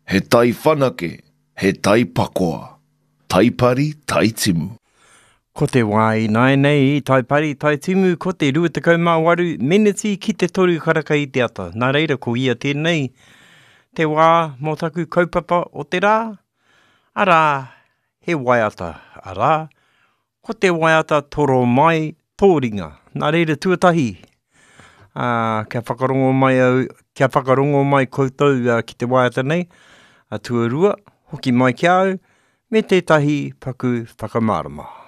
He tai whanake, he tai pakoa. Taipari, tai timu. Ko te wai nai nei, taipari, tai timu, ko te 28 meneti ki te toru karaka i te ata. Nā reira, ko ia tēnei, te wā mō taku kaupapa o te rā. Arā, he waiata, arā, ko te waiata toro mai tōringa. Nā reira, tuatahi. Kia whakarongo mai koutou ki te waiata nei, tuarua, hoki mai ki au, me tētahi paku whakamārama.